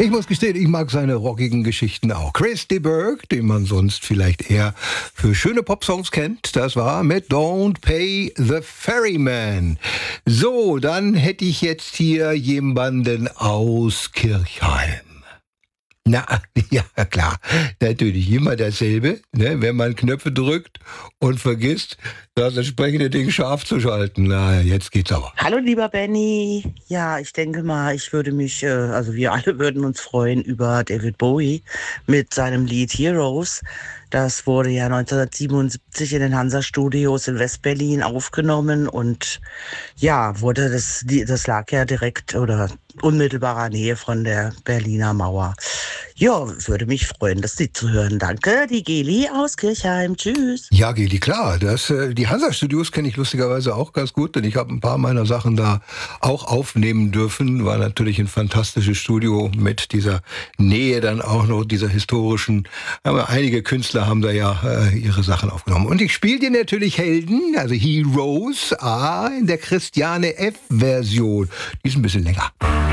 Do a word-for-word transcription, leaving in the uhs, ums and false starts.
Ich muss gestehen, ich mag seine rockigen Geschichten auch. Chris de Burgh, den man sonst vielleicht eher für schöne Popsongs kennt, das war mit Don't Pay the Ferryman. So, dann hätte ich jetzt hier jemanden aus Kirchheim. Na, ja klar, natürlich immer dasselbe, ne? Wenn man Knöpfe drückt und vergisst, das entsprechende Ding scharf zu schalten. Na, jetzt geht's aber. Hallo lieber Benny, ja, ich denke mal, ich würde mich, äh, also wir alle würden uns freuen über David Bowie mit seinem Lied Heroes. Das wurde ja neunzehnhundertsiebenundsiebzig in den Hansa-Studios in West-Berlin aufgenommen und ja, wurde das, das lag ja direkt oder unmittelbarer Nähe von der Berliner Mauer. Ja, würde mich freuen, das Lied zu hören. Danke, die Geli aus Kirchheim. Tschüss. Ja, Geli, klar. Das, äh, die Hansa-Studios kenne ich lustigerweise auch ganz gut, denn ich habe ein paar meiner Sachen da auch aufnehmen dürfen. War natürlich ein fantastisches Studio mit dieser Nähe dann auch noch, dieser historischen. Aber einige Künstler haben da ja äh, ihre Sachen aufgenommen. Und ich spiele dir natürlich Helden, also Heroes, A, in der Christiane F-Version. Die ist ein bisschen länger.